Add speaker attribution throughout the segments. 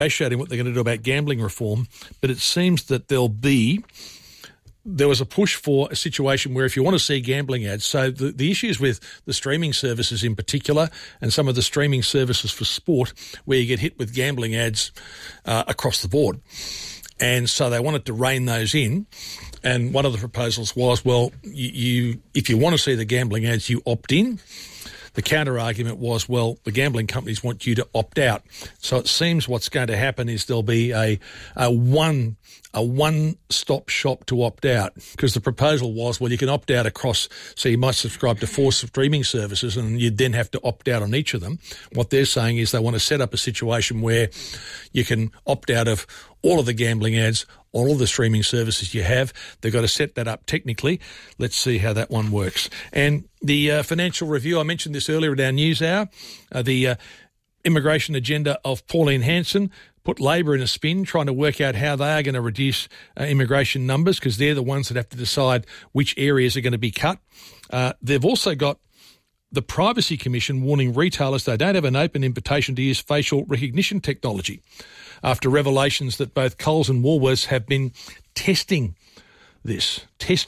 Speaker 1: negotiating what they're going to do about gambling reform, but it seems that there was a push for a situation where if you want to see gambling ads, so the issues with the streaming services in particular and some of the streaming services for sport where you get hit with gambling ads across the board. And so they wanted to rein those in. And one of the proposals was, well, if you want to see the gambling ads, you opt in. The counter-argument was, well, the gambling companies want you to opt out. So it seems what's going to happen is there'll be a one-stop shop to opt out, because the proposal was, well, you can opt out across, so you might subscribe to 4 streaming services and you'd then have to opt out on each of them. What they're saying is they want to set up a situation where you can opt out of all of the gambling ads, all of the streaming services you have. They've got to set that up technically. Let's see how that one works. And the Financial Review, I mentioned this earlier at our news hour, the immigration agenda of Pauline Hanson put Labor in a spin, trying to work out how they are going to reduce immigration numbers, because they're the ones that have to decide which areas are going to be cut. They've also got the Privacy Commission warning retailers they don't have an open invitation to use facial recognition technology after revelations that both Coles and Woolworths have been testing this.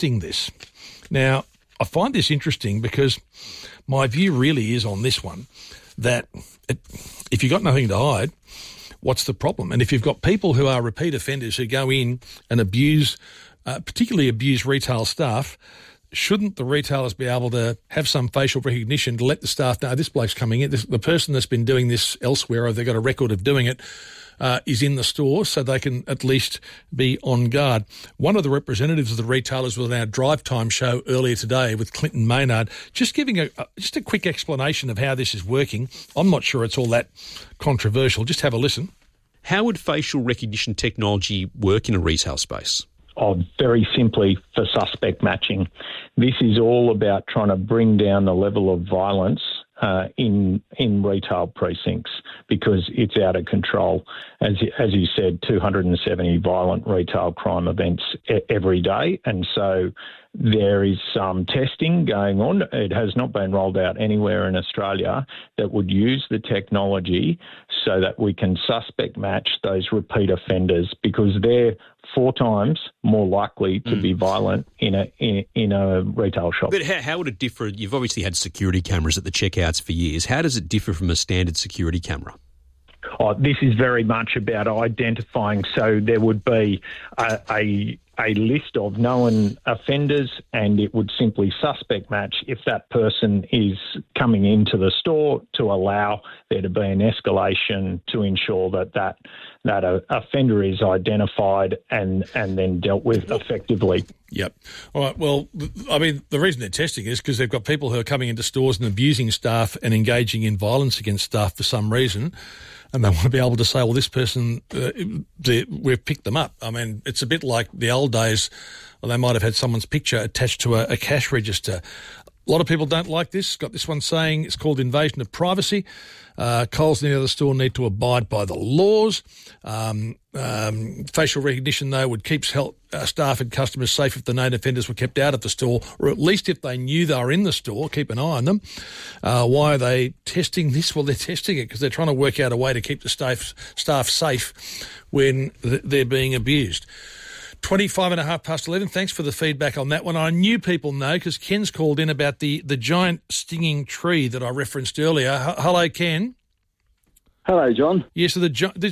Speaker 1: Now, I find this interesting because my view really is on this one that if you've got nothing to hide, what's the problem? And if you've got people who are repeat offenders who go in and abuse, particularly abuse retail staff, shouldn't the retailers be able to have some facial recognition to let the staff know this bloke's coming in, the person that's been doing this elsewhere, or they've got a record of doing it, is in the store, so they can at least be on guard. One of the representatives of the retailers was on our Drive Time show earlier today with Clinton Maynard, just giving a quick explanation of how this is working. I'm not sure it's all that controversial. Just have a listen.
Speaker 2: How would facial recognition technology work in a retail space?
Speaker 3: Very simply, for suspect matching. This is all about trying to bring down the level of violence in retail precincts, because it's out of control. As you said, 270 violent retail crime events every day, and so there is some testing going on. It has not been rolled out anywhere in Australia that would use the technology so that we can suspect match those repeat offenders, because they're 4 times more likely to be violent in a retail shop.
Speaker 2: But how would it differ? You've obviously had security cameras at the checkouts for years. How does it differ from a standard security camera?
Speaker 3: This is very much about identifying. So there would be a list of known offenders, and it would simply suspect match if that person is coming into the store, to allow there to be an escalation to ensure that offender is identified and then dealt with effectively.
Speaker 1: Yep. All right. Well, I mean, the reason they're testing is because they've got people who are coming into stores and abusing staff and engaging in violence against staff for some reason. And they want to be able to say, well, this person, we've picked them up. I mean, it's a bit like the old days, well, they might have had someone's picture attached to a cash register. A lot of people don't like this. Got this one saying it's called invasion of privacy. Coles and the other store need to abide by the laws. Facial recognition, though, would keep staff and customers safe if the known offenders were kept out of the store, or at least if they knew they were in the store, keep an eye on them. Why are they testing this? Well, they're testing it because they're trying to work out a way to keep the staff safe when they're being abused. 11:25. Thanks for the feedback on that one. I knew people know because Ken's called in about the giant stinging tree that I referenced earlier. Hello, Ken.
Speaker 4: Hello, John.
Speaker 1: Yeah, so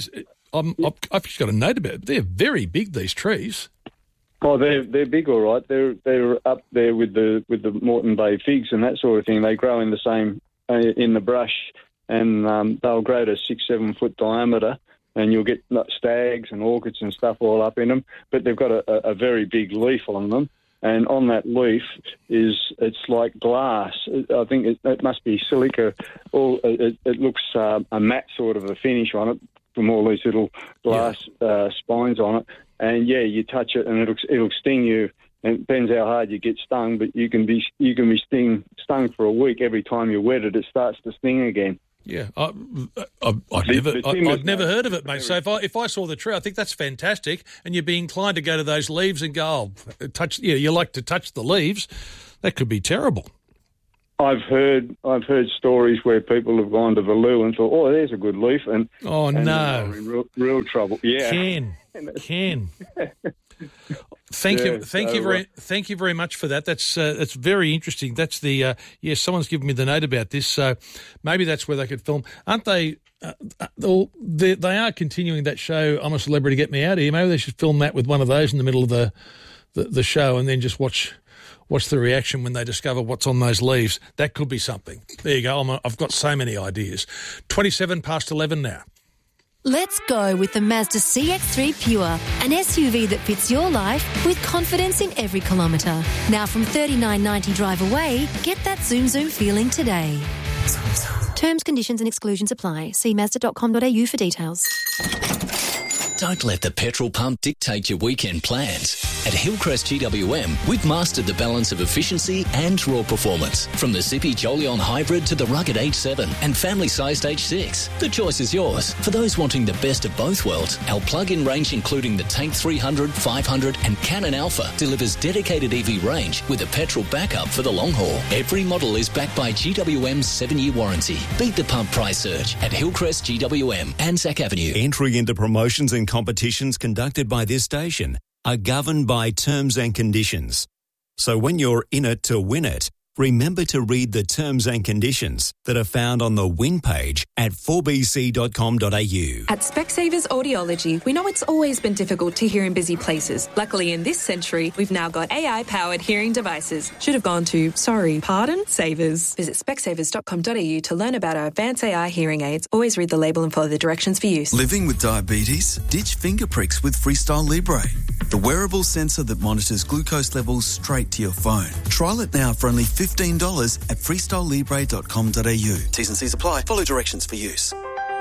Speaker 1: I've just got a note about it. They're very big, these trees.
Speaker 4: Oh, they're big, all right. They're up there with the Moreton Bay figs and that sort of thing. They grow in the same in the brush, and they'll grow to 6-7 foot diameter. And you'll get stags and orchids and stuff all up in them, but they've got a very big leaf on them, and on that leaf it's like glass. I think it must be silica, or it looks a matte sort of a finish on it from all these little glass spines on it. And you touch it and it'll sting you. And it depends how hard you get stung, but you can be stung for a week. Every time you wet it, it starts to sting again.
Speaker 1: Yeah, I've never heard of it, mate. So if I saw the tree, I think that's fantastic, and you'd be inclined to go to those leaves and go, touch. Yeah, you like to touch the leaves. That could be terrible.
Speaker 4: I've heard stories where people have gone to the loo and thought, "Oh, there's a good leaf," and
Speaker 1: no,
Speaker 4: they're in real trouble. Yeah,
Speaker 1: Ken. Thank you very much for that. That's very interesting. That's the someone's given me the note about this. So maybe that's where they could film, aren't they? They are continuing that show. I'm a Celebrity, Get Me Out of Here. Maybe they should film that with one of those in the middle of the show, and then just watch the reaction when they discover what's on those leaves. That could be something. There you go. I've got so many ideas. 11:27 now.
Speaker 5: Let's go with the Mazda CX-3 Pure, an SUV that fits your life with confidence in every kilometre. Now from $39.90 drive away, get that zoom feeling today. Terms, conditions and exclusions apply. See Mazda.com.au for details.
Speaker 6: Don't let the petrol pump dictate your weekend plans. At Hillcrest GWM, we've mastered the balance of efficiency and raw performance. From the Zippy Jolion Hybrid to the rugged H7 and family-sized H6. The choice is yours. For those wanting the best of both worlds, our plug-in range including the Tank 300, 500 and Cannon Alpha delivers dedicated EV range with a petrol backup for the long haul. Every model is backed by GWM's 7-year warranty. Beat the pump price surge at Hillcrest GWM, Anzac Avenue.
Speaker 7: Entry into promotions and competitions conducted by this station are governed by terms and conditions. So when you're in it to win it, remember to read the terms and conditions that are found on the win page at 4bc.com.au.
Speaker 8: At Specsavers Audiology, we know it's always been difficult to hear in busy places. Luckily, in this century, we've now got AI-powered hearing devices. Should have gone to, Savers. Visit specsavers.com.au to learn about our advanced AI hearing aids. Always read the label and follow the directions for use.
Speaker 9: Living with diabetes? Ditch finger pricks with Freestyle Libre, the wearable sensor that monitors glucose levels straight to your phone. Trial it now for only $15 at freestylelibre.com.au. T's and C's apply. Follow directions for use.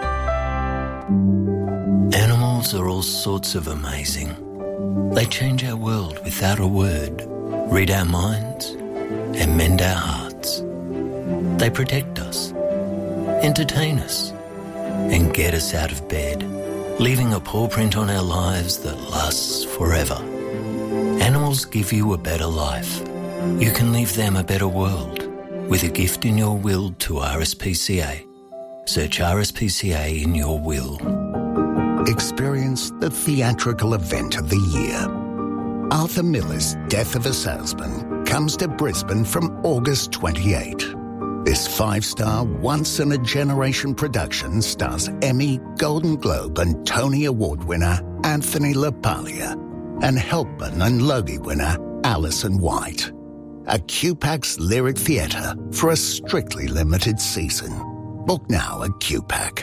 Speaker 10: Animals are all sorts of amazing. They change our world without a word, read our minds, and mend our hearts. They protect us, entertain us, and get us out of bed, leaving a paw print on our lives that lasts forever. Animals give you a better life. You can leave them a better world with a gift in your will to RSPCA. Search RSPCA in your will.
Speaker 11: Experience the theatrical event of the year. Arthur Miller's Death of a Salesman comes to Brisbane from August 28. This 5-star, once-in-a-generation production stars Emmy, Golden Globe and Tony Award winner Anthony LaPaglia and Helpman and Logie winner Alison White. A QPAC's Lyric Theatre for a strictly limited season. Book now at QPAC.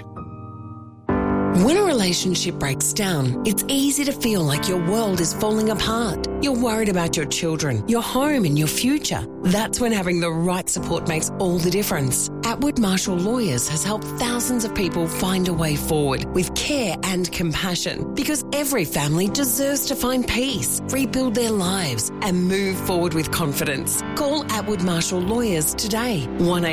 Speaker 12: When a relationship breaks down, it's easy to feel like your world is falling apart. You're worried about your children, your home and your future. That's when having the right support makes all the difference. Atwood Marshall Lawyers has helped thousands of people find a way forward with care and compassion, because every family deserves to find peace, rebuild their lives and move forward with confidence. Call Atwood Marshall Lawyers today,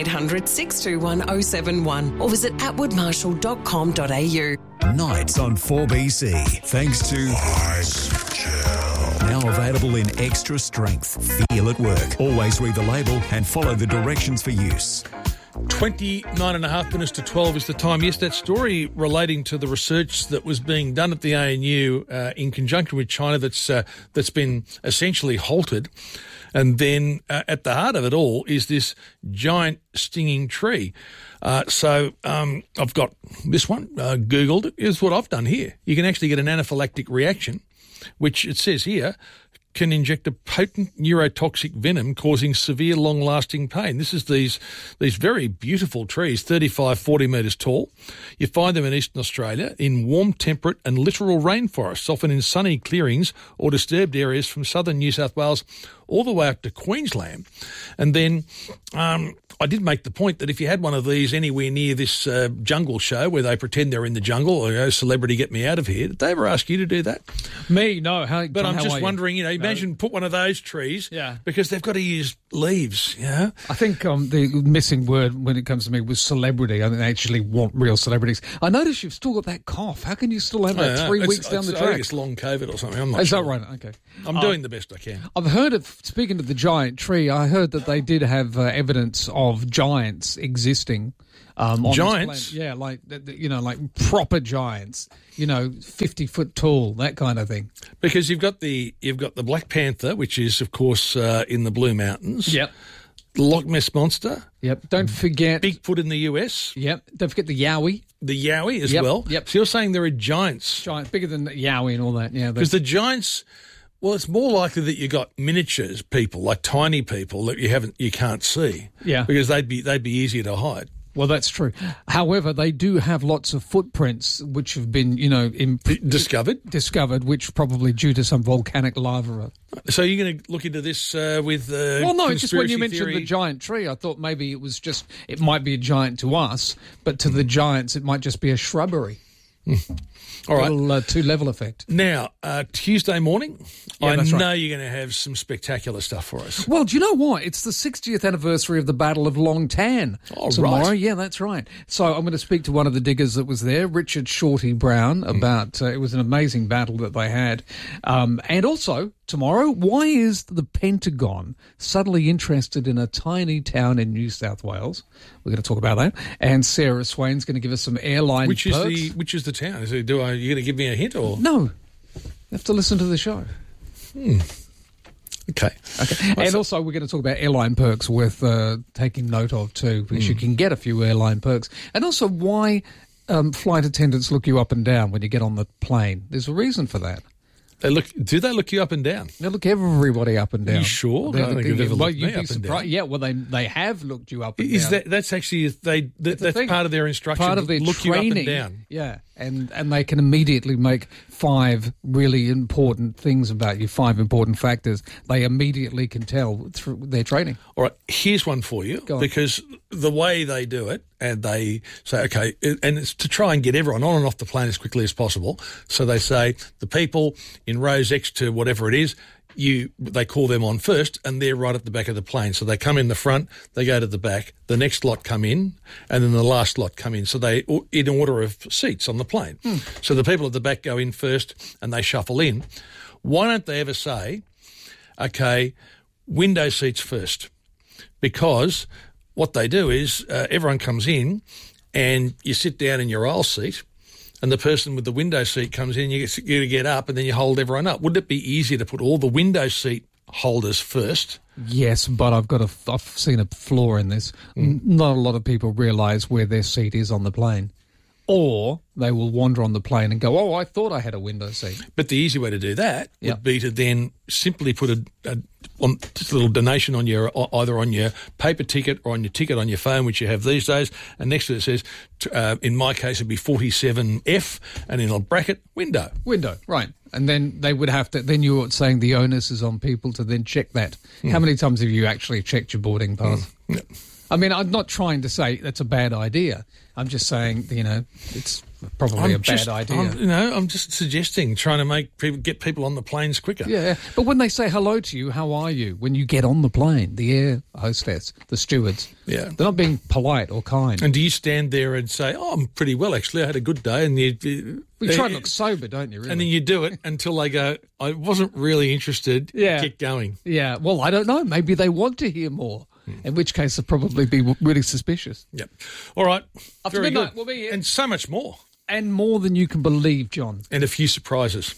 Speaker 12: 1-800-621-071 or visit atwoodmarshall.com.au.
Speaker 7: Nights on 4BC, thanks to Ice Gel. Now available in extra strength. Feel at work. Always read the label and follow the directions for use.
Speaker 1: 29.5 minutes to 12 is the time. Yes, that story relating to the research that was being done at the ANU in conjunction with China that's been essentially halted. And then at the heart of it all is this giant stinging tree. So I've got this one Googled. Here's what I've done here. You can actually get an anaphylactic reaction, which it says here can inject a potent neurotoxic venom causing severe long-lasting pain. This is these very beautiful trees, 35, 40 metres tall. You find them in Eastern Australia in warm, temperate and littoral rainforests, often in sunny clearings or disturbed areas from southern New South Wales all the way up to Queensland. And then I did make the point that if you had one of these anywhere near this jungle show where they pretend they're in the jungle or Celebrity Get Me Out of Here, did they ever ask you to do that?
Speaker 13: Me? No.
Speaker 1: But I'm just wondering, imagine put one of those trees because they've got to use leaves, I
Speaker 13: think the missing word when it comes to me was celebrity. I think they actually want real celebrities. I notice you've still got that cough. How can you still have that 3 weeks down the track?
Speaker 1: I think it's long COVID or something. I'm not
Speaker 13: Is
Speaker 1: sure.
Speaker 13: that right? Okay.
Speaker 1: I'm doing the best I can.
Speaker 13: I've heard of speaking of the giant tree, I heard that they did have evidence of giants existing. On
Speaker 1: Giants?
Speaker 13: This planet. Yeah, like proper giants. 50-foot tall, that kind of thing.
Speaker 1: Because you've got the Black Panther, which is of course in the Blue Mountains.
Speaker 13: Yep.
Speaker 1: The Loch Ness Monster.
Speaker 13: Yep. Don't forget
Speaker 1: Bigfoot in the US.
Speaker 13: Yep. Don't forget the Yowie.
Speaker 1: The Yowie as
Speaker 13: Yep,
Speaker 1: well.
Speaker 13: yep.
Speaker 1: So you're saying there are giants.
Speaker 13: Giants bigger than Yowie and all that. Yeah.
Speaker 1: Because the giants, well, it's more likely that you got miniatures people, like tiny people that you can't see.
Speaker 13: Yeah.
Speaker 1: Because they'd be easier to hide.
Speaker 13: Well, that's true. However, they do have lots of footprints which have been, discovered, which probably due to some volcanic lava.
Speaker 1: So you're going to look into this with
Speaker 13: well, no, just when you mentioned
Speaker 1: theory?
Speaker 13: the giant tree, I thought maybe it might be a giant to us, but to the giants, it might just be a shrubbery.
Speaker 1: All right.
Speaker 13: Little two-level effect.
Speaker 1: Now, Tuesday morning,
Speaker 13: Yeah,
Speaker 1: I
Speaker 13: that's
Speaker 1: know
Speaker 13: right.
Speaker 1: you're going to have some spectacular stuff for us.
Speaker 13: Well, do you know what? It's the 60th anniversary of the Battle of Long Tan tomorrow.
Speaker 1: Right.
Speaker 13: Yeah, that's right. So I'm going to speak to one of the diggers that was there, Richard Shorty Brown, about it was an amazing battle that they had. And also, tomorrow, why is the Pentagon suddenly interested in a tiny town in New South Wales? We're going to talk about that. And Sarah Swain's going to give us some airline
Speaker 1: Which
Speaker 13: perks.
Speaker 1: is the town? Are you going to give me a hint or
Speaker 13: No. You have to listen to the show.
Speaker 1: Okay.
Speaker 13: And also, we're going to talk about airline perks worth taking note of too, because you can get a few airline perks. And also, why flight attendants look you up and down when you get on the plane. There's a reason for that.
Speaker 1: Do they look you up and down?
Speaker 13: They look everybody up and down.
Speaker 1: Are you sure? I don't think they've ever looked me up and down.
Speaker 13: Yeah, well, they have looked you up and
Speaker 1: Is
Speaker 13: down.
Speaker 1: that's actually that's part of their instruction?
Speaker 13: Part of their
Speaker 1: look
Speaker 13: training.
Speaker 1: you up and down.
Speaker 13: Yeah, and they can immediately make 5 really important things about you, 5 important factors. They immediately can tell through their training.
Speaker 1: All right, here's one for you, because the way they do it, and they say, okay, and it's to try and get everyone on and off the plane as quickly as possible. So they say the people in rows X to whatever it is, they call them on first, and they're right at the back of the plane. So they come in the front, they go to the back, the next lot come in, and then the last lot come in. So they in order of seats on the plane. So the people at the back go in first, and they shuffle in. Why don't they ever say, okay, window seats first? Because what they do is everyone comes in, and you sit down in your aisle seat, and the person with the window seat comes in, you get up, and then you hold everyone up. Wouldn't it be easier to put all the window seat holders first?
Speaker 13: Yes, but I've seen a flaw in this. Not a lot of people realise where their seat is on the plane. Or they will wander on the plane and go, oh, I thought I had a window seat.
Speaker 1: But the easy way to do that would be to then simply put just a little donation on either on your paper ticket or on your ticket on your phone, which you have these days, and next to it says, in my case, it'd be 47F, and in a bracket, window.
Speaker 13: Window, right. And then they would have to, then you're saying the onus is on people to then check that. How many times have you actually checked your boarding pass? I mean, I'm not trying to say that's a bad idea. I'm just saying, it's probably a bad idea.
Speaker 1: I'm just suggesting, trying to get people on the planes quicker.
Speaker 13: Yeah, but when they say hello to you, how are you? When you get on the plane, the air hostess, the stewards, they're not being polite or kind.
Speaker 1: And do you stand there and say, oh, I'm pretty well, actually, I had a good day, and you
Speaker 13: try to look sober, don't you, really?
Speaker 1: And then you do it until they go, I wasn't really interested, get going.
Speaker 13: Yeah, well, I don't know, maybe they want to hear more. In which case, they'll probably be really suspicious.
Speaker 1: Yep. All right.
Speaker 13: After
Speaker 1: Very
Speaker 13: midnight,
Speaker 1: good.
Speaker 13: we'll be here.
Speaker 1: And so much more.
Speaker 13: And more than you can believe, John.
Speaker 1: And a few surprises.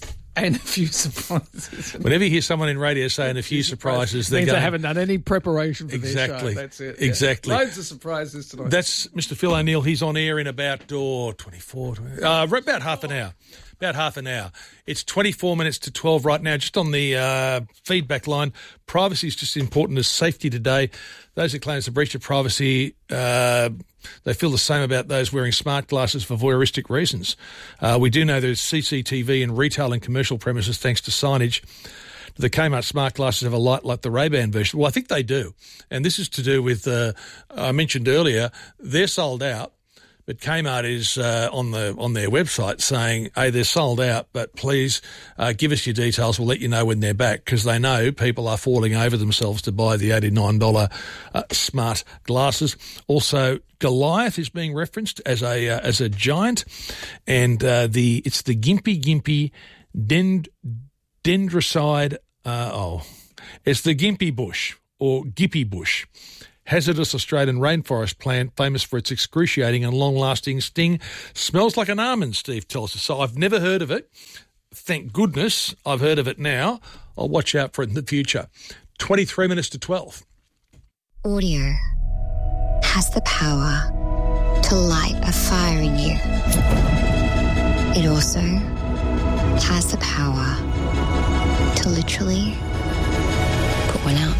Speaker 1: Whenever you hear someone in radio saying a few surprises,
Speaker 13: they haven't done any prepreration for their show. That's it.
Speaker 1: Exactly.
Speaker 13: Yeah. Loads of surprises tonight.
Speaker 1: That's Mr. Phil O'Neill. He's on air in about 24, about half an hour. About half an hour. It's 24 minutes to 12 right now. Just on the feedback line, privacy is just as important as safety today. Those who claim it's a breach of privacy, they feel the same about those wearing smart glasses for voyeuristic reasons. We do know there's CCTV in retail and commercial premises thanks to signage. The Kmart smart glasses have a light like the Ray-Ban version. Well, I think they do. And this is to do with, I mentioned earlier, they're sold out. But Kmart is on their website saying, hey, they're sold out, but please give us your details. We'll let you know when they're back, because they know people are falling over themselves to buy the $89 smart glasses. Also, Goliath is being referenced as a giant, and it's the Gimpy Dendrocide. It's the Gympie bush, or Gippy bush, hazardous Australian rainforest plant famous for its excruciating and long-lasting sting. Smells like an almond, Steve tells us. So I've never heard of it. Thank goodness I've heard of it now. I'll watch out for it in the future. 23 minutes to 12.
Speaker 14: Audio has the power to light a fire in you. It also has the power to literally put one out.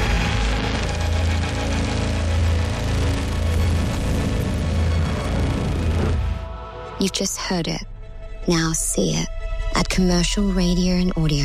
Speaker 14: You've just heard it. Now see it at Commercial Radio and Audio.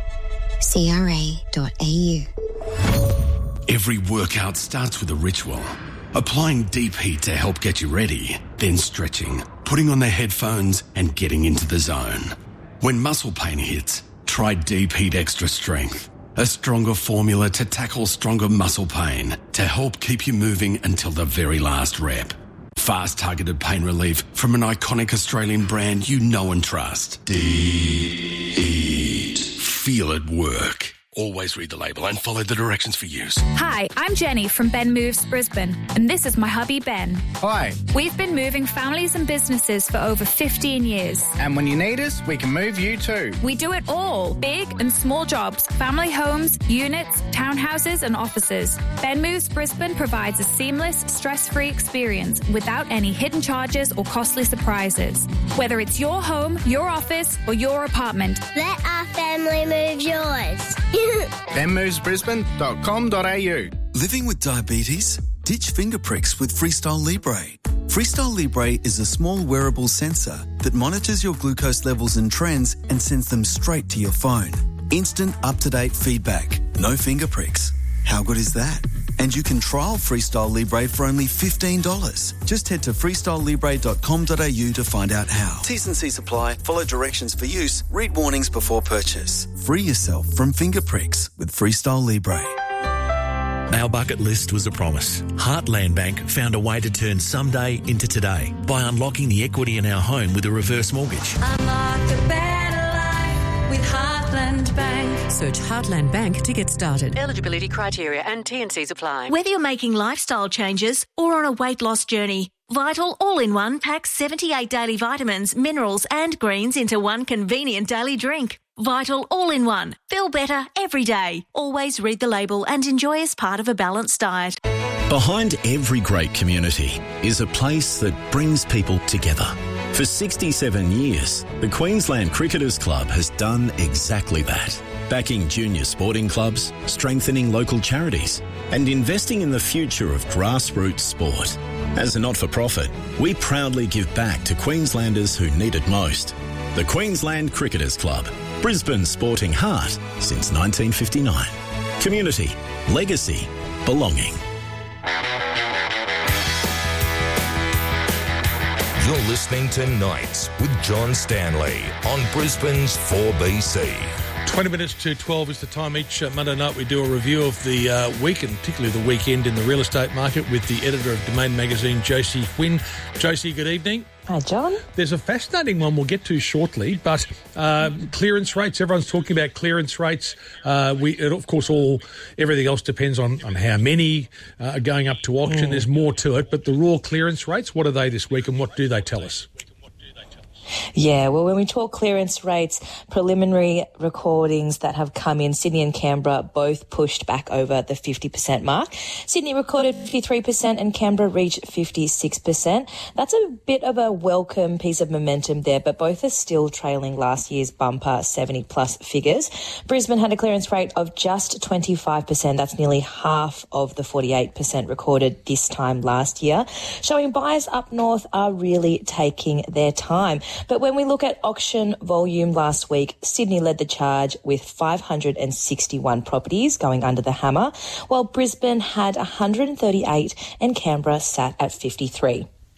Speaker 14: CRA.au.
Speaker 15: Every workout starts with a ritual. Applying deep heat to help get you ready, then stretching, putting on the headphones and getting into the zone. When muscle pain hits, try Deep Heat Extra Strength, a stronger formula to tackle stronger muscle pain to help keep you moving until the very last rep. Fast targeted pain relief from an iconic Australian brand you know and trust. Deep Heat. Feel it work. Always read the label and follow the directions for use.
Speaker 16: Hi, I'm Jenny from Ben Moves Brisbane, and this is my hubby Ben.
Speaker 17: Hi.
Speaker 16: We've been moving families and businesses for over 15 years.
Speaker 17: And when you need us, we can move you too.
Speaker 16: We do it all, big and small jobs, family homes, units, townhouses and offices. Ben Moves Brisbane provides a seamless, stress-free experience without any hidden charges or costly surprises. Whether it's your home, your office or your apartment.
Speaker 18: Let our family move yours.
Speaker 9: benmovesbrisbane.com.au. Living with diabetes? Ditch finger pricks with Freestyle Libre. Freestyle Libre is a small wearable sensor that monitors your glucose levels and trends and sends them straight to your phone. Instant up-to-date feedback. No finger pricks. How good is that? And you can trial Freestyle Libre for only $15. Just head to freestylelibre.com.au to find out how. T's and C's apply. Follow directions for use. Read warnings before purchase. Free yourself from finger pricks with Freestyle Libre.
Speaker 19: Our bucket list was a promise. Heartland Bank found a way to turn someday into today by unlocking the equity in our home with a reverse mortgage.
Speaker 20: Unlock a better life with Heartland Bank.
Speaker 21: Search Heartland Bank to get started. Eligibility criteria and T&Cs apply.
Speaker 22: Whether you're making lifestyle changes or on a weight loss journey, Vital All-in-One packs 78 daily vitamins, minerals and greens into one convenient daily drink. Vital All-in-One. Feel better every day. Always read the label and enjoy as part of a balanced diet.
Speaker 23: Behind every great community is a place that brings people together. For 67 years, the Queensland Cricketers Club has done exactly that. Backing junior sporting clubs, strengthening local charities, and investing in the future of grassroots sport. As a not-for-profit, we proudly give back to Queenslanders who need it most. The Queensland Cricketers Club, Brisbane's sporting heart since 1959. Community, legacy, belonging.
Speaker 24: You're listening to Nights with John Stanley on Brisbane's 4BC.
Speaker 1: 20 minutes to 12 is the time. Each Monday night we do a review of the week and particularly the weekend in the real estate market with the editor of Domain Magazine, Josie Quinn. Josie, good evening.
Speaker 25: Hi, John.
Speaker 1: There's a fascinating one we'll get to shortly, but clearance rates, everyone's talking about clearance rates. Everything else depends on how many are going up to auction. There's more to it, but the raw clearance rates, what are they this week and what do they tell us?
Speaker 25: Yeah, well, when we talk clearance rates, preliminary recordings that have come in, Sydney and Canberra both pushed back over the 50% mark. Sydney recorded 53% and Canberra reached 56%. That's a bit of a welcome piece of momentum there, but both are still trailing last year's bumper 70-plus figures. Brisbane had a clearance rate of just 25%. That's nearly half of the 48% recorded this time last year, showing buyers up north are really taking their time. But when we look at auction volume last week, Sydney led the charge with 561 properties going under the hammer, while Brisbane had 138 and Canberra sat at 53.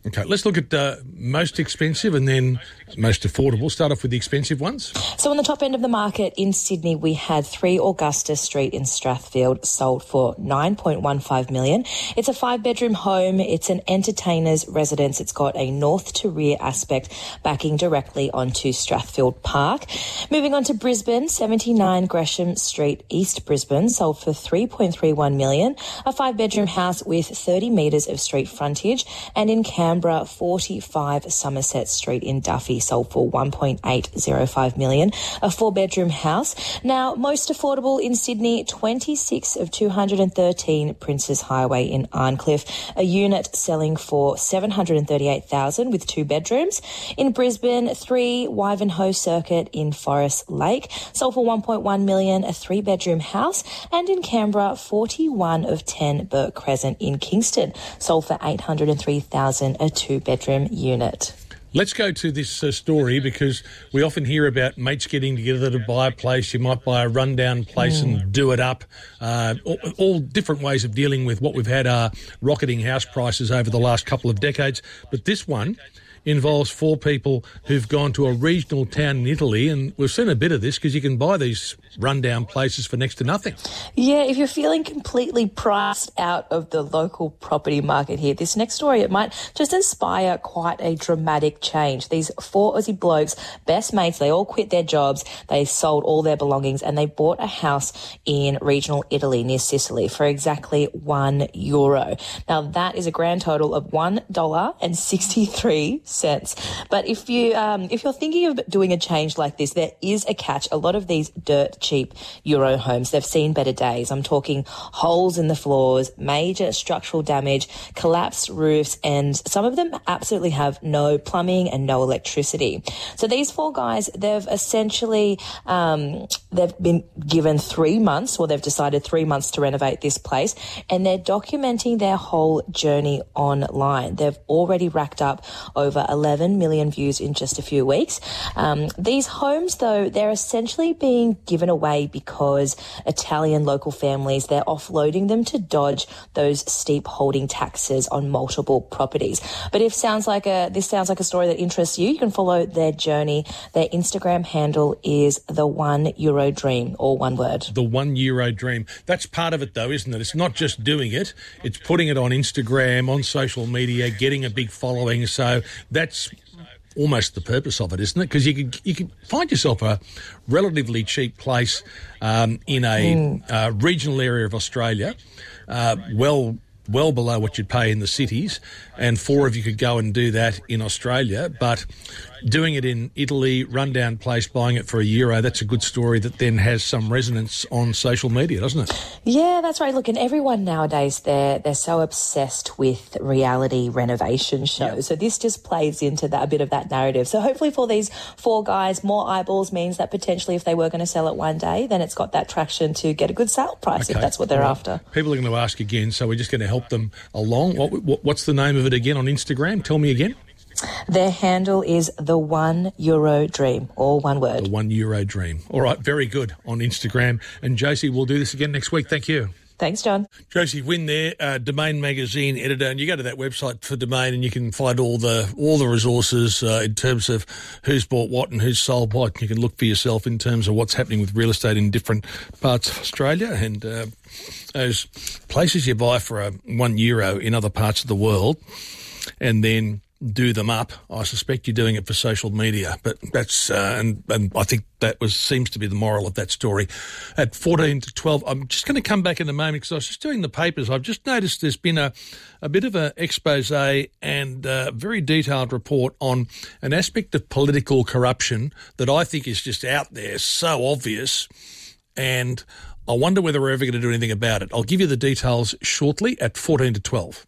Speaker 1: Okay, let's look at most expensive and then most affordable. Start off with the expensive ones.
Speaker 25: So on the top end of the market in Sydney, we had 3 Augustus Street in Strathfield sold for $9.15 million. It's a 5-bedroom home. It's an entertainer's residence. It's got a north to rear aspect backing directly onto Strathfield Park. Moving on to Brisbane, 79 Gresham Street, East Brisbane, sold for $3.31 million. A 5-bedroom house with 30 metres of street frontage. And in Canberra, 45 Somerset Street in Duffy sold for $1.805 million, a 4-bedroom house. Now, most affordable in Sydney, 26 of 213 Princes Highway in Arncliffe, a unit selling for $738,000 with 2 bedrooms. In Brisbane, 3 Wivenhoe Circuit in Forest Lake sold for $1.1 million, a 3-bedroom house. And in Canberra, 41 of 10 Burke Crescent in Kingston sold for $803,000, a 2-bedroom unit.
Speaker 1: Let's go to this story because we often hear about mates getting together to buy a place. You might buy a rundown place and do it up. All different ways of dealing with what we've had are rocketing house prices over the last couple of decades. But this one involves 4 people who've gone to a regional town in Italy, and we've seen a bit of this because you can buy these rundown places for next to nothing.
Speaker 25: Yeah, if you're feeling completely priced out of the local property market here, this next story, it might just inspire quite a dramatic change. These 4 Aussie blokes, best mates, they all quit their jobs, they sold all their belongings and they bought a house in regional Italy near Sicily for exactly €1. Now that is a grand total of $1.63. But if you're thinking of doing a change like this, there is a catch. A lot of these dirt cheap Euro homes, they've seen better days. I'm talking holes in the floors, major structural damage, collapsed roofs, and some of them absolutely have no plumbing and no electricity. So these 4 guys, they've essentially they've been given 3 months, or they've decided 3 months to renovate this place, and they're documenting their whole journey online. They've already racked up over 11 million views in just a few weeks. These homes, though, they're essentially being given away because Italian local families, they're offloading them to dodge those steep holding taxes on multiple properties. But if this sounds like a story that interests you, you can follow their journey. Their Instagram handle is the €1 Dream, all one word.
Speaker 1: The €1 Dream. That's part of it, though, isn't it? It's not just doing it; it's putting it on Instagram, on social media, getting a big following. So that's almost the purpose of it, isn't it? Because you could find yourself a relatively cheap place in a regional area of Australia, well below what you'd pay in the cities, and 4 of you could go and do that in Australia. But doing it in Italy, rundown place, buying it for €1, that's a good story that then has some resonance on social media, doesn't it?
Speaker 25: Yeah, that's right. Look, and everyone nowadays, they're so obsessed with reality renovation shows. Yep. So this just plays into a bit of that narrative. So hopefully for these 4 guys, more eyeballs means that potentially if they were going to sell it one day, then it's got that traction to get a good sale price, if that's what they're after.
Speaker 1: People are going to ask again, so we're just going to help them along. What's the name of it again on Instagram? Tell me again.
Speaker 25: Their handle is the €1 Dream, all one word.
Speaker 1: The €1 Dream. All right, very good on Instagram. And Josie, we'll do this again next week. Thank you.
Speaker 25: Thanks, John.
Speaker 1: Josie Wynn there, Domain Magazine editor, and you go to that website for Domain and you can find all the resources in terms of who's bought what and who's sold what. You can look for yourself in terms of what's happening with real estate in different parts of Australia, and those places you buy for €1 in other parts of the world, and then do them up. I suspect you're doing it for social media, but that's and I think that seems to be the moral of that story. At 14 to 12, I'm just going to come back in a moment because I was just doing the papers. I've just noticed there's been a bit of an expose and a very detailed report on an aspect of political corruption that I think is just out there, so obvious, and I wonder whether we're ever going to do anything about it. I'll give you the details shortly at 14 to 12.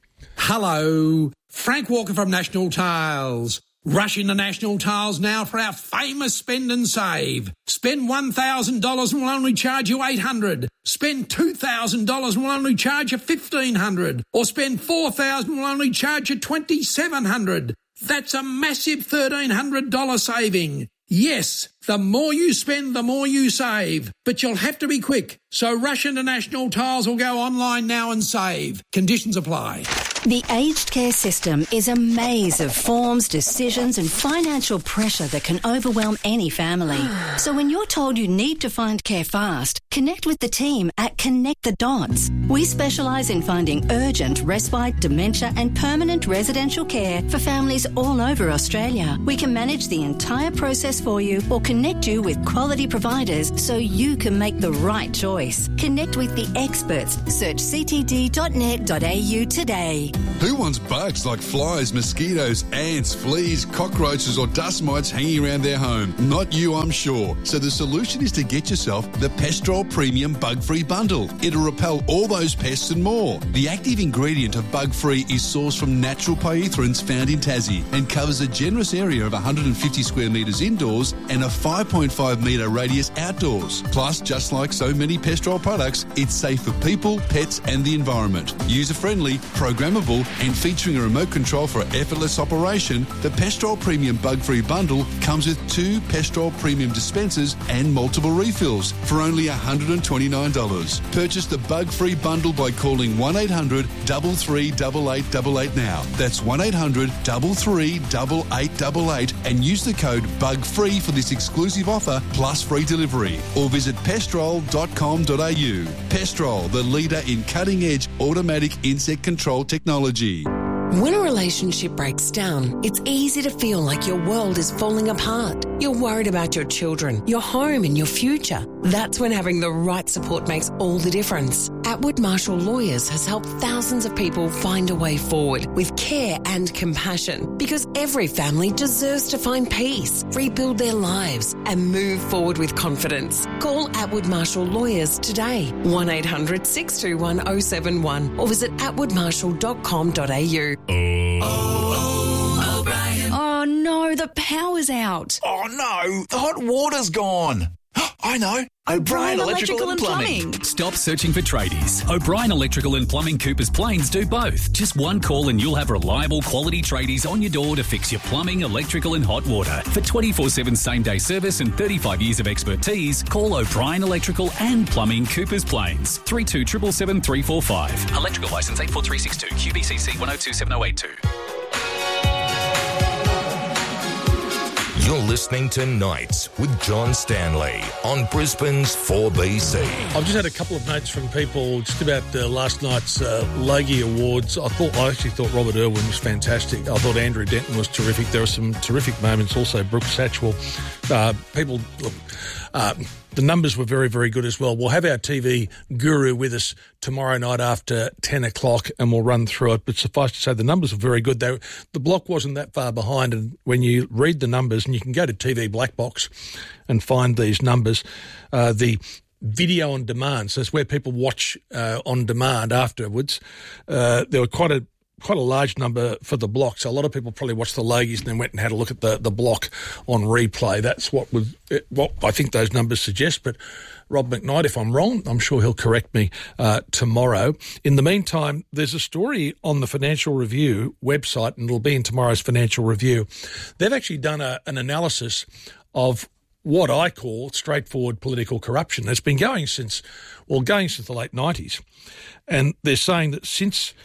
Speaker 2: Hello, Frank Walker from National Tiles. Rush into National Tiles now for our famous spend and save. Spend $1,000 and we'll only charge you $800. Spend $2,000 and we'll only charge you $1,500. Or spend $4,000 and we'll only charge you $2,700. That's a massive $1,300 saving. Yes, the more you spend, the more you save. But you'll have to be quick. So rush into National Tiles or go online now and save. Conditions apply.
Speaker 3: The aged care system is a maze of forms, decisions and financial pressure that can overwhelm any family. So when you're told you need to find care fast, connect with the team at Connect the Dots. We specialise in finding urgent respite, dementia and permanent residential care for families all over Australia. We can manage the entire process for you or connect you with quality providers so you can make the right choice. Connect with the experts. Search ctd.net.au today.
Speaker 4: Who wants bugs like flies, mosquitoes, ants, fleas, cockroaches or dust mites hanging around their home? Not you, I'm sure. So the solution is to get yourself the Pestrol Premium Bug-Free Bundle. It'll repel all those pests and more. The active ingredient of Bug-Free is sourced from natural pyrethroids found in Tassie and covers a generous area of 150 square metres indoors and a 5.5 metre radius outdoors. Plus, just like so many Pestrol products, it's safe for people, pets and the environment. User-friendly, programmable and featuring a remote control for effortless operation, the Pestrol Premium Bug-Free Bundle comes with 2 Pestrol Premium dispensers and multiple refills for only $129. Purchase the Bug-Free Bundle by calling 1800 338888 now. That's 1800 338888 and use the code BUGFREE for this exclusive offer plus free delivery. Or visit pestrol.com.au. Pestrol, the leader in cutting-edge automatic insect control technology.
Speaker 12: When a relationship breaks down, it's easy to feel like your world is falling apart. You're worried about your children, your home and your future. That's when having the right support makes all the difference. Atwood Marshall Lawyers has helped thousands of people find a way forward with care and compassion, because every family deserves to find peace, rebuild their lives and move forward with confidence. Call Atwood Marshall Lawyers today, 1800 621 071 or visit atwoodmarshall.com.au.
Speaker 5: Oh no, the power's out.
Speaker 6: Oh no, the hot water's gone. I know. O'Brien Electrical and Plumbing.
Speaker 8: Stop searching for tradies. O'Brien Electrical and Plumbing Coopers Plains do both. Just one call and you'll have reliable quality tradies on your door to fix your plumbing, electrical and hot water. For 24/7 same-day service and 35 years of expertise, call O'Brien Electrical and Plumbing Coopers Plains. 3277 345. Electrical licence 84362 QBCC 1027082.
Speaker 24: You're listening to Nights with John Stanley on Brisbane's 4BC.
Speaker 1: I've just had a couple of notes from people just about last night's Logie Awards. I actually thought Robert Irwin was fantastic. I thought Andrew Denton was terrific. There were some terrific moments also. Brooke Satchwell. The numbers were very, very good as well. We'll have our TV guru with us tomorrow night after 10 o'clock and we'll run through it. But suffice to say, the numbers were very good. The block wasn't that far behind. And when you read the numbers, and you can go to TV Black Box and find these numbers, the video on demand, so it's where people watch on demand afterwards, there were quite a large number for the block. So a lot of people probably watched the Logies and then went and had a look at the block on replay. That's what I think those numbers suggest. But Rob McKnight, if I'm wrong, I'm sure he'll correct me tomorrow. In the meantime, there's a story on the Financial Review website, and it'll be in tomorrow's Financial Review. They've actually done an analysis of what I call straightforward political corruption. It's been going since the late 90s. And they're saying that since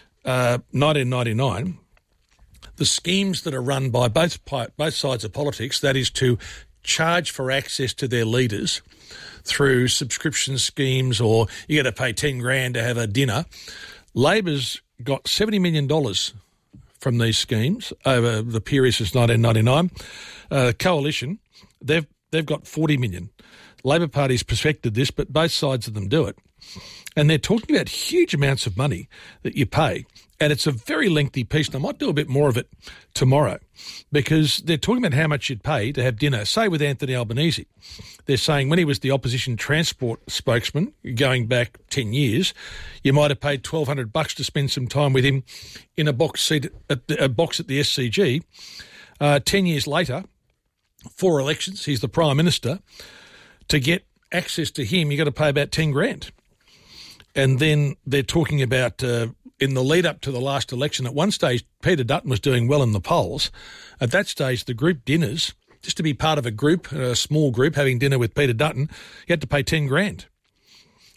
Speaker 1: 1999, the schemes that are run by both sides of politics, that is to charge for access to their leaders through subscription schemes, or you got to pay 10 grand to have a dinner. Labor's got $70 million from these schemes over the period since 1999. Coalition, they've got 40 million. Labor Party's perfected this, but both sides of them do it. And they're talking about huge amounts of money that you pay. And it's a very lengthy piece, and I might do a bit more of it tomorrow, because they're talking about how much you'd pay to have dinner, say with Anthony Albanese. They're saying when he was the opposition transport spokesman, going back 10 years, you might have paid $1,200 to spend some time with him in a box at the SCG. 10 years later, 4 elections, he's the Prime Minister. To get access to him, you got to pay about 10 grand. And then they're talking about in the lead up to the last election, at one stage, Peter Dutton was doing well in the polls. At that stage, the group dinners, just to be part of a group, a small group, having dinner with Peter Dutton, you had to pay 10 grand.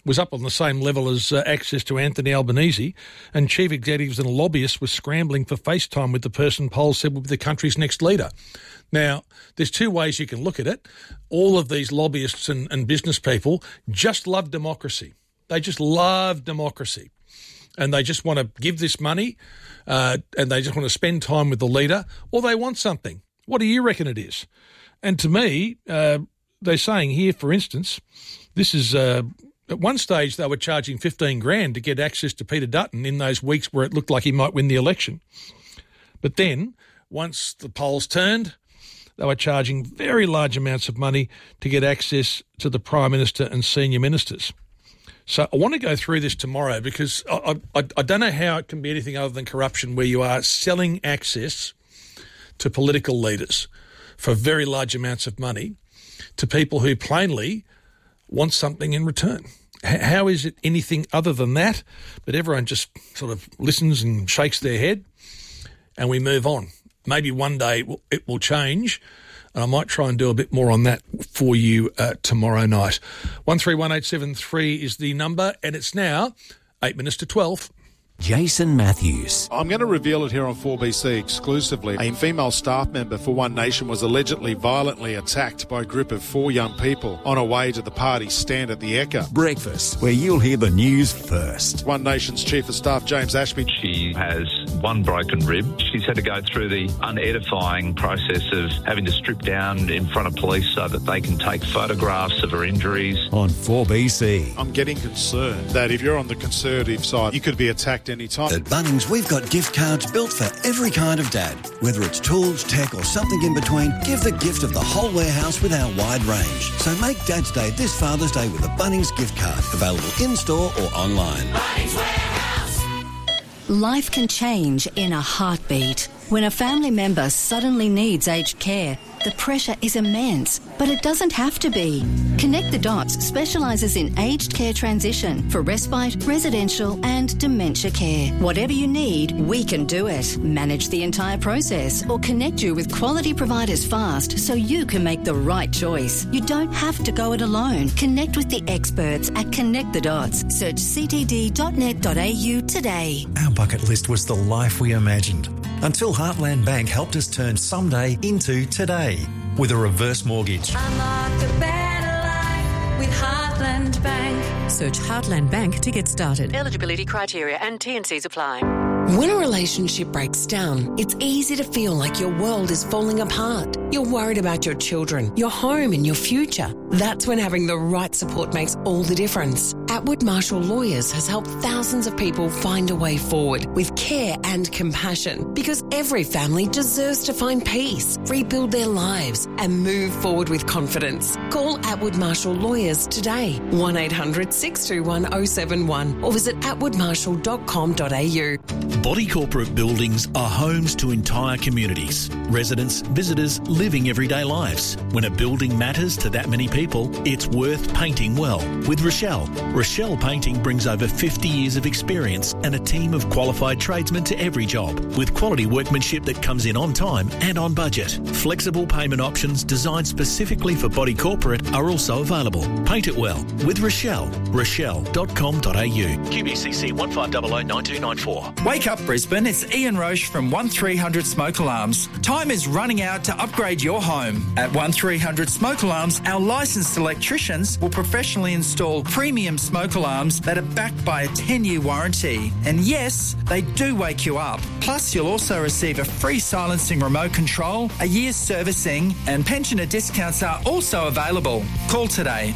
Speaker 1: was up on the same level as access to Anthony Albanese, and chief executives and lobbyists were scrambling for FaceTime with the person polls said would be the country's next leader. Now, there's two ways you can look at it. All of these lobbyists and business people just love democracy. They just love democracy. And they just want to give this money and they just want to spend time with the leader, or they want something. What do you reckon it is? And to me, they're saying here, for instance, this is at one stage they were charging $15,000 to get access to Peter Dutton in those weeks where it looked like he might win the election. But then, once the polls turned, they were charging very large amounts of money to get access to the Prime Minister and senior ministers. So I want to go through this tomorrow because I don't know how it can be anything other than corruption where you are selling access to political leaders for very large amounts of money to people who plainly want something in return. How is it anything other than that? But everyone just sort of listens and shakes their head and we move on. Maybe one day it will change, and I might try and do a bit more on that for you tomorrow night. 131873 is the number, and it's now 8 minutes to 12.
Speaker 7: Jason Matthews.
Speaker 10: I'm going to reveal it here on 4BC exclusively. A female staff member for One Nation was allegedly violently attacked by a group of 4 young people on her way to the party stand at the Ekka.
Speaker 7: Breakfast, where you'll hear the news first.
Speaker 10: One Nation's Chief of Staff, James Ashby.
Speaker 11: She has one broken rib. She's had to go through the unedifying process of having to strip down in front of police so that they can take photographs of her injuries.
Speaker 7: On 4BC.
Speaker 10: I'm getting concerned that if you're on the Conservative side, you could be attacked anytime.
Speaker 13: At Bunnings, we've got gift cards built for every kind of dad. Whether it's tools, tech or something in between, give the gift of the whole warehouse with our wide range. So make Dad's Day this Father's Day with a Bunnings gift card. Available in-store or online.
Speaker 3: Bunnings Warehouse. Life can change in a heartbeat. When a family member suddenly needs aged care, the pressure is immense, but it doesn't have to be. Connect the Dots specialises in aged care transition for respite, residential and dementia care. Whatever you need, we can do it. Manage the entire process or connect you with quality providers fast so you can make the right choice. You don't have to go it alone. Connect with the experts at Connect the Dots. Search ctd.net.au today.
Speaker 14: Our bucket list was the life we imagined until Heartland Bank helped us turn someday into today with a reverse mortgage.
Speaker 20: Unlock the better life with Heartland Bank.
Speaker 21: Search Heartland Bank to get started. Eligibility criteria and T&Cs apply.
Speaker 12: When a relationship breaks down, it's easy to feel like your world is falling apart. You're worried about your children, your home and your future. That's when having the right support makes all the difference. Atwood Marshall Lawyers has helped thousands of people find a way forward with care and compassion, because every family deserves to find peace, rebuild their lives and move forward with confidence. Call Atwood Marshall Lawyers today, 1-800-621-071 or visit atwoodmarshall.com.au.
Speaker 19: Body corporate buildings are homes to entire communities. Residents, visitors, living everyday lives. When a building matters to that many people, it's worth painting well. With Rochelle. Rochelle Painting brings over 50 years of experience and a team of qualified tradesmen to every job, with quality workmanship that comes in on time and on budget. Flexible payment options designed specifically for body corporate are also available. Paint it well with Rochelle. Rochelle.com.au. QBCC 15009294.
Speaker 26: Wake up Brisbane, it's Ian Roche from 1300 Smoke Alarms. Time is running out to upgrade your home. At 1300 Smoke Alarms, our licensed electricians will professionally install premium smoke alarms that are backed by a 10-year warranty. And yes, they do wake you up. Plus, you'll also receive a free silencing remote control, a year's servicing, and pensioner discounts are also available. Call today.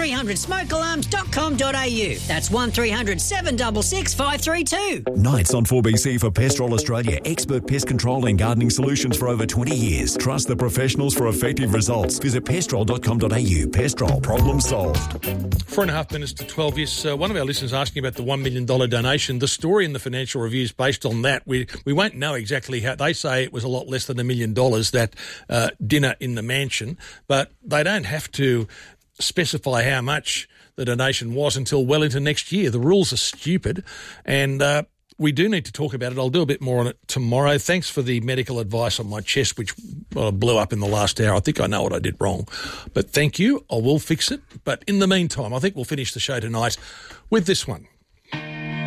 Speaker 27: 1300smokealarms.com.au. That's 1300 766 532.
Speaker 28: Nights on 4BC for Pestrol Australia. Expert pest control and gardening solutions for over 20 years. Trust the professionals for effective results. Visit pestrol.com.au. Pestrol, problem solved.
Speaker 1: 4.5 minutes to 12. Yes, one of our listeners asking about the $1 million donation. The story in the Financial Review is based on that. We won't know exactly how. They say it was a lot less than $1 million, that dinner in the mansion, but they don't have to specify how much the donation was until well into next year. The rules are stupid, and we do need to talk about it. I'll do a bit more on it tomorrow. Thanks for the medical advice on my chest, which blew up in the last hour. I think I know what I did wrong. But thank you. I will fix it. But in the meantime, I think we'll finish the show tonight with this one.